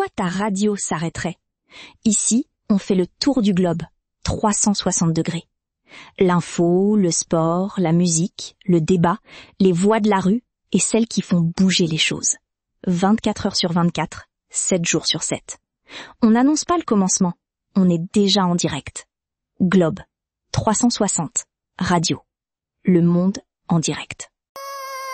pourquoi ta radio s'arrêterait? Ici, on fait le tour du globe, 360 degrés. L'info, le sport, la musique, le débat, les voix de la rue et celles qui font bouger les choses. 24 heures sur 24, 7 jours sur 7. On n'annonce pas le commencement, on est déjà en direct. Globe, 360, radio. Le monde en direct.